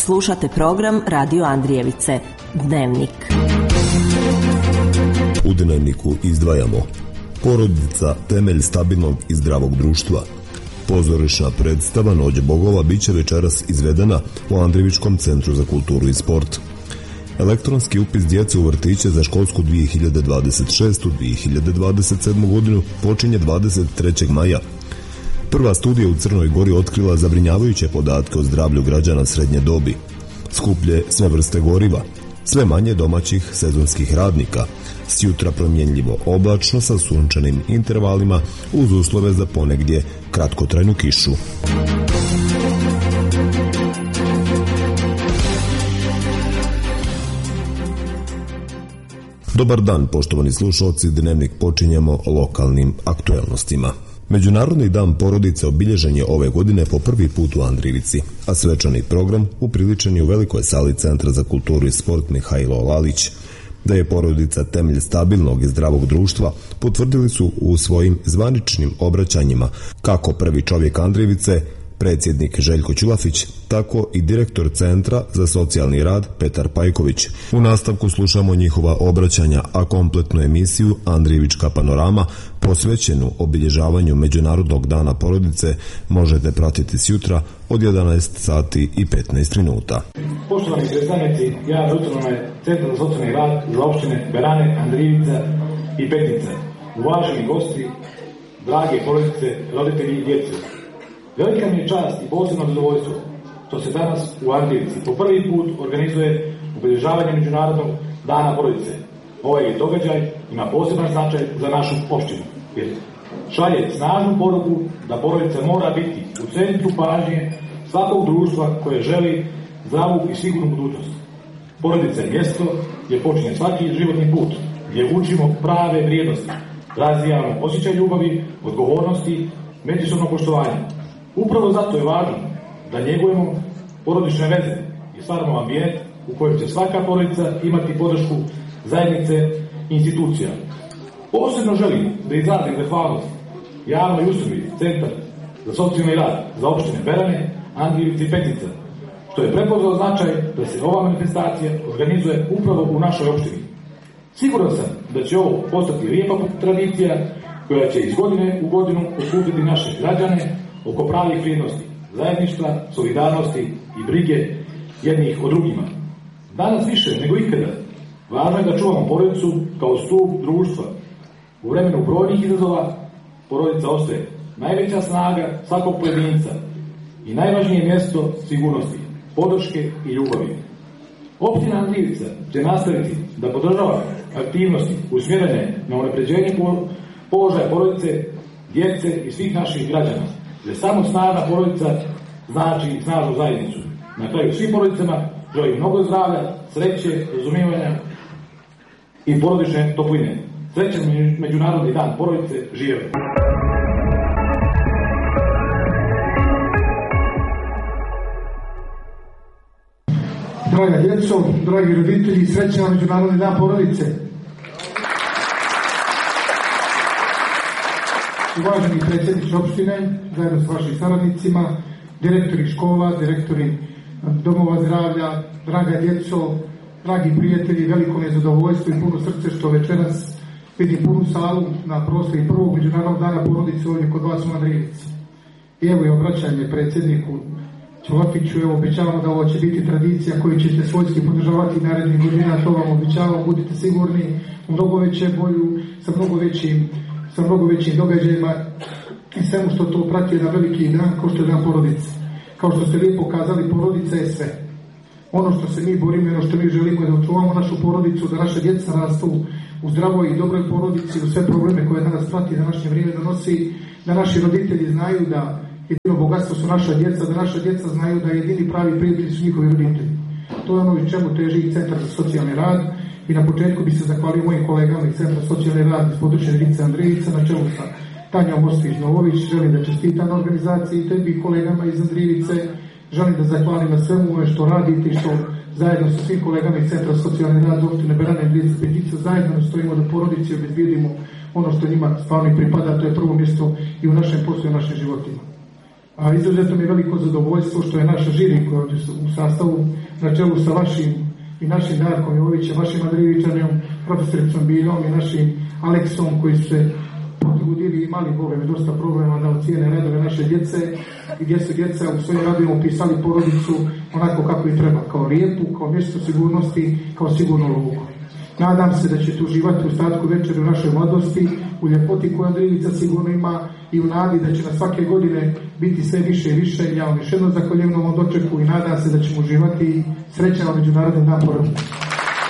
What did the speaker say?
Slušate program Radio Andrijevice, Dnevnik. U Dnevniku izdvajamo: porodica, temelj stabilnog i zdravog društva. Pozorišna predstava Noć bogova biće večeras izvedena u Andrijevičkom centru za kulturu i sport. Elektronski upis djece u vrtiće za školsku 2026-2027 godinu počinje 23. maja. Prva studija u Crnoj Gori otkrila zabrinjavajuće podatke o zdravlju građana srednje dobi. Skuplje sve vrste goriva, sve manje domaćih sezonskih radnika, sjutra promjenljivo oblačno sa sunčanim intervalima uz uslove za ponegdje kratkotrajnu kišu. Dobar dan, poštovani slušalci, Dnevnik počinjemo lokalnim aktuelnostima. Međunarodni dan porodice obilježen je ove godine po prvi put u Andrijevici, a svečani program upriličen je u velikoj sali Centra za kulturu i sport Mihajlo Lalić. Da je porodica temelj stabilnog i zdravog društva potvrdili su u svojim zvaničnim obraćanjima kako prvi čovjek Andrijevice, predsjednik Željko Ćulafić, tako i direktor Centra za socijalni rad Petar Pajković. U nastavku slušamo njihova obraćanja, a kompletnu emisiju Andrijevička panorama posvećenu obilježavanju Međunarodnog dana porodice možete pratiti sjutra od 11 sati i 15 minuta. Poštovani predstavnici javne ustanove Centra za socijalni rad za opštine Berane, Andrijevica i Petnica, uvaženi gosti, drage porodice, roditelji i djece. Velika mi je čast i posebno zadovoljstvo što se danas u Andrijevici po prvi put organizuje obilježavanje Međunarodnog dana porodice. Ovaj događaj ima poseban značaj za našu opštinu, jer šalje snažnu poruku da porodica mora biti u centru pažnje svakog društva koje želi zdravu i sigurnu budućnost. Porodica je mjesto gdje počinje svaki životni put, gdje učimo prave vrijednosti, razvijamo osjećaj ljubavi, odgovornosti, međusobno poštovanje. Upravo zato je važno da njegujemo porodične veze i stvaramo ambijent u kojem će svaka porodica imati podršku zajednice i institucija. Posebno želim da izrazim zahvalnost javnoj ustanovi Centar za socijalni rad za opštine Berane, Andrijevica i Petnica, što je prepoznao značaj da se ova manifestacija organizuje upravo u našoj opštini. Siguran sam da će ovo postati lijepa tradicija koja će iz godine u godinu okupiti naše građane oko pravih vrijednosti, zajedništva, solidarnosti i brige jednih o drugima. Danas više nego ikada važno je da čuvamo porodicu kao stup društva. U vremenu brojnih izazova porodica ostaje najveća snaga svakog pojedinca i najvažnije mjesto sigurnosti, podrške i ljubavi. Opština Andrijevica će nastaviti da podržava aktivnosti usmjerene na unapređenje položaja porodice, djece i svih naših građana, jer samo snažna porodica znači snažnu zajednicu. Na kraju svim porodicama želim mnogo zdravlja, sreće, razumijevanja i porodične topline. Srećan Međunarodni dan porodice, živjeli! Draga djeco, dragi roditelji, srećan Međunarodni dan porodice. Uvaženi predsjedniče opštine, zajedno s vašim saradnicima, direktori škola, direktori domova zdravlja, draga djeco, dragi prijatelji, veliko mi je zadovoljstvo i puno srce što večeras vidim punu salu na proslavi prvog Međunarodnog dana porodice ovdje kod vas u Andrijevici. I evo je obraćanje predsjedniku Ćulafiću, evo obećavamo da ovo će biti tradicija koju ćete svojski podržavati narednih godina, to vam obećavamo, budite sigurni, u mnogo veće boju, sa mnogo većim događajima i svemu što to prati jedan veliki dan kao što je dan porodice. Kao što ste lijepo kazali, porodica je sve. Ono što se mi borimo, ono što mi želimo je da očuvamo našu porodicu, da naša djeca rastu u zdravoj i dobroj porodici, u sve probleme koje danas prati današnje vrijeme donosi, da naši roditelji znaju da jedino bogatstvo su naša djeca, da naša djeca znaju da jedini pravi prijatelji su njihovi roditelji. To je ono iz čemu teži Centar za socijalni rad. I na početku bi se zahvalio mojim kolegama iz Centra socijalni rad iz područja jedinice Andrijevica na čelu sa Tanjom Moskvić-Novović. Želim da čestitam na organizaciji i tebi kolegama iz Andrijevice. Želim da zahvalim na svemu što radite i što zajedno sa svim kolegama iz Centra socijalni rad opštine Berane, Andrijevica i Petnica zajedno stojimo da porodici obezbijedimo ono što njima stvarno pripada, to je prvo mjesto i u našem poslu i u našim životima. A izuzetno mi je veliko zadovoljstvo što je naša žiri koja je u sastavu na čelu sa vašim i našim Darkom Jovićem, vašim Andrijevićanjom, profesoricom Biljom i našim Aleksom koji su se potrudili i imali bogami dosta problema da ocijene radove naše djece i gdje su djeca u svojim radovima upisali porodicu onako kako i treba, kao lijepu, kao mjesto sigurnosti, kao sigurnu luku. Nadam se da ćete uživati u ostatku večeri u našoj mladosti, u ljepoti koju Andrijevica sigurno ima i u nadi da će na svake godine biti sve više i više. Ja vam još jednom zahvaljujem na ovom dočeku i nadam se da ćemo uživati srećan Međunarodni dan porodice.